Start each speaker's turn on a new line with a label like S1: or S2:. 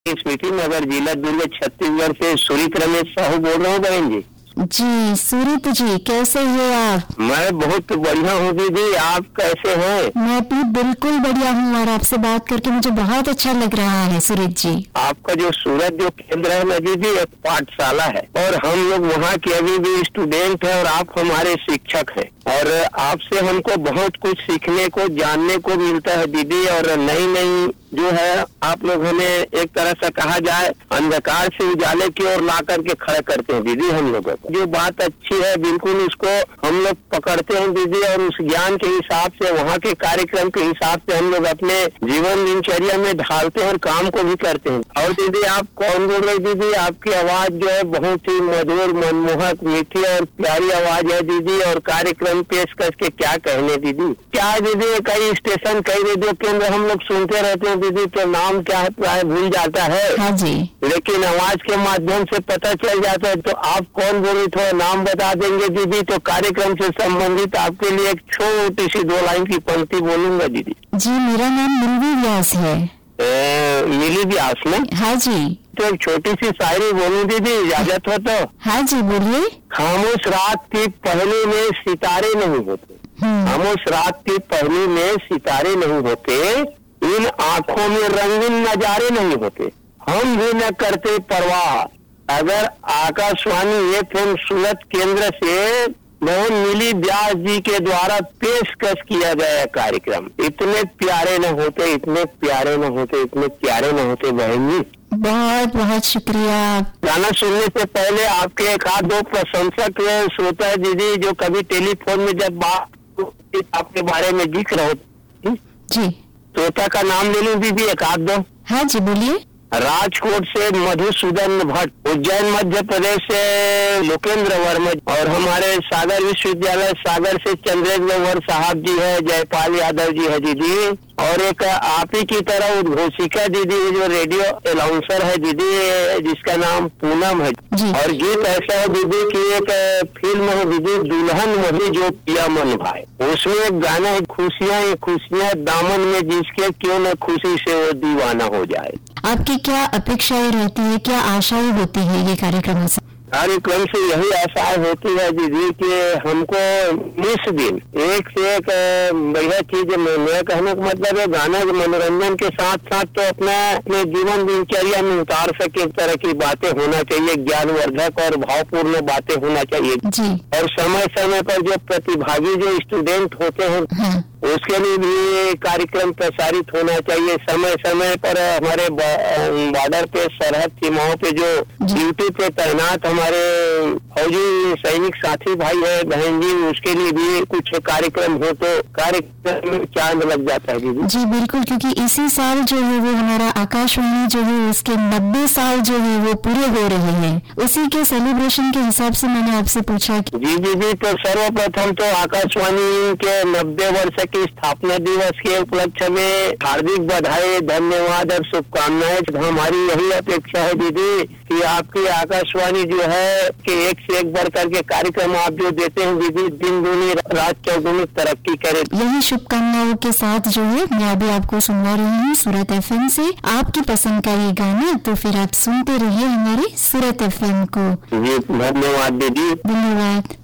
S1: स्मृति नगर, जिला दुर्ग, छत्तीसगढ़ से सूरित रमेश साहू बोल रहा हूँ बहन जी।
S2: जी सूरित जी, कैसे हैं आप?
S1: मैं बहुत बढ़िया हूँ दीदी, आप कैसे हैं?
S2: मैं भी बिल्कुल बढ़िया हूँ और आपसे बात करके मुझे बहुत अच्छा लग रहा है सूरित जी।
S1: आपका जो सूरत जो केंद्र है ना दीदी, एक पाठशाला है और हम लोग वहाँ के अभी भी स्टूडेंट हैं और आप हमारे शिक्षक हैं और आपसे हमको बहुत कुछ सीखने को, जानने को मिलता है दीदी। और नई नई जो है आप लोग हमें एक तरह से कहा जाए अंधकार से उजाले की ओर ला करके खड़े करते हैं दीदी। हम लोगों को जो बात अच्छी है बिल्कुल उसको हम लोग पकड़ते हैं दीदी और उस ज्ञान के हिसाब से, वहाँ के कार्यक्रम के हिसाब से हम लोग अपने जीवन दिनचर्या में ढालते हैं और काम को भी करते हैं। और दीदी आप कौन बोल रहे दीदी? आपकी आवाज जो है बहुत ही मधुर, मनमोहक, मीठी और प्यारी आवाज है दीदी। और कार्यक्रम पेश करके क्या कहने दीदी, क्या दीदी कई स्टेशन, कई रेडियो केंद्र हम लोग सुनते रहते हैं दीदी, तो नाम क्या है प्राय भूल जाता है।
S2: हाँ जी।
S1: लेकिन आवाज के माध्यम से पता चल जाता है। तो आप कौन बोली, थोड़ा नाम बता देंगे दीदी तो कार्यक्रम से संबंधित आपके लिए एक छोटी सी 2 लाइन की पंक्ति बोलूंगा दीदी।
S2: जी मेरा नाम मिलवी व्यास है।
S1: मिली व्यास में?
S2: हाँ जी।
S1: तो एक छोटी सी शायरी बोलूं दीदी, इजाजत हो तो?
S2: हाँ जी बोलिए।
S1: खामोश रात की पहली में सितारे नहीं होते, खामोश रात की पहली में सितारे नहीं होते, इन आंखों में रंगीन नजारे नहीं होते, हम भी न करते परवाह अगर आकाशवाणी एफएम सूरत केंद्र से मोहन मिली व्यास जी के द्वारा पेशकश किया गया कार्यक्रम इतने प्यारे न होते, इतने प्यारे न होते, इतने प्यारे न होते बहन जी।
S2: बहुत बहुत शुक्रिया।
S1: गाना सुनने से पहले आपके एक आध 2 प्रशंसक श्रोता है दीदी जो कभी टेलीफोन में जब बात आपके बारे में जिक्र होती
S2: जी,
S1: श्रोता का नाम ले लूं दीदी एक आध 2?
S2: हाँ जी बोलिए।
S1: राजकोट से मधुसूदन भट्ट, उज्जैन मध्य प्रदेश से लोकेंद्र वर्मा और हमारे सागर विश्वविद्यालय सागर से चंद्रेंद्र वर साहब जी है, जयपाल यादव जी है दीदी। और एक आप ही की तरह उद्घोषिका दीदी जो रेडियो अनाउंसर है दीदी, जिसका नाम पूनम है। और गीत ऐसा है दीदी की एक फिल्म है दीदी, दुल्हन वही जो पिया मन भाई, उसमें एक गाना है, खुशियाँ खुशियाँ दामन में जिसके क्यों न खुशी से वो दीवाना हो जाए।
S2: आपकी क्या अपेक्षाएं रहती है, क्या आशाएं होती है ये कार्यक्रम से?
S1: कार्यक्रम से यही आशाएं होती है दीदी कि हमको इस दिन एक से एक बढ़िया चीज, मेरा कहने का मतलब है गाना के मनोरंजन के साथ साथ तो अपने जीवन दिनचर्या में उतार सके इस तरह की बातें होना चाहिए, ज्ञानवर्धक और भावपूर्ण बातें होना चाहिए
S2: जी।
S1: और समय समय पर जो प्रतिभागी जो स्टूडेंट होते हैं
S2: हाँ।
S1: उसके लिए भी कार्यक्रम प्रसारित होना चाहिए। समय समय पर हमारे बॉर्डर पे, सरहद सीमाओं पे जो ड्यूटी पे तैनात हमारे फौजी सैनिक साथी भाई है बहन जी, उसके लिए भी कुछ कार्यक्रम हो तो कार्यक्रम में चांद लग जाता है दीदी।
S2: जी बिल्कुल, क्योंकि इसी साल जो है वो हमारा आकाशवाणी जो है उसके 90 साल जो है वो पूरे हो रहे हैं, उसी के सेलिब्रेशन के हिसाब से मैंने आपसे पूछा।
S1: जी दीदी, तो सर्वप्रथम तो आकाशवाणी के 90 वर्ष की स्थापना दिवस के उपलक्ष्य में हार्दिक बधाई, धन्यवाद और शुभकामनाएं। हमारी यही अपेक्षा है दीदी कि आपकी आकाशवाणी जो है कि एक से एक बढ़ करके कार्यक्रम आप जो देते हैं दीदी, दिन दूनी रात चौगुनी तरक्की करे।
S2: यही शुभकामनाओं के साथ जो है मैं अभी आपको सुनवा रही हूँ सूरत एफएम से आपकी पसंद का ये गाना, तो फिर आप सुनते रहिए हमारे सूरत एफएम को।
S1: जी धन्यवाद दीदी।
S2: धन्यवाद।